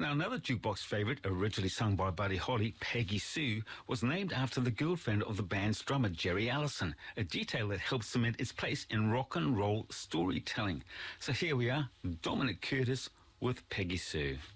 Now, another jukebox favourite, originally sung by Buddy Holly, Peggy Sue, was named after the girlfriend of the band's drummer, Jerry Allison, a detail that helped cement its place in rock and roll storytelling. So here we are, Dominic Curtis with Peggy Sue.